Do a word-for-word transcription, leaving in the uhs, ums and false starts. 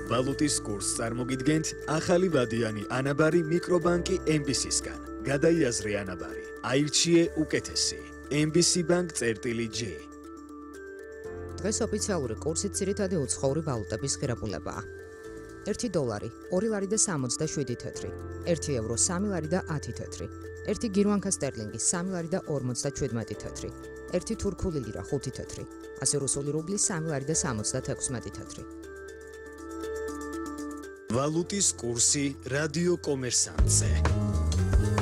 ვალუტის კურსს წარმოგიდგენთ ახალი ვადიანი ანაბარი მიკრობანკი ემ ბი სისგან. გადაიაზრე ანაბარი. აირჩიე უკეთესი. ემ ბი სი Bank წერტილი ჯი. დღეს ოფიციალური კურსით ძირითადი უცხოური ვალუტების ღირებულებაა. ერთი დოლარი, ორი ლარი და სამოცდაშვიდი თეთრი, ერთი ევრო, სამი ლარი და ათი თეთრი, ერთი გირვანკა სტერლინგი, სამი ლარი და ორმოცდაჩვიდმეტი თეთრი, ერთი თურქული ლირა, ხუთი თეთრი, ასე რუსული რუბლი, სამი ლარი და სამოცდათექვსმეტი თეთრი. ვალუტის კურსი რადიო კომერსანტზე.